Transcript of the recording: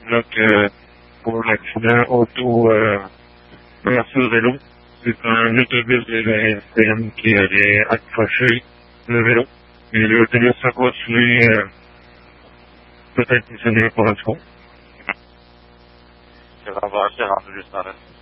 Donc, pour l'accident auto versus vélo, c'est un autobus de la STM qui avait accroché le vélo. Et l'autobus a continué, peut-être qu'il s'en est pas rendu compte. C'est rendu juste dans la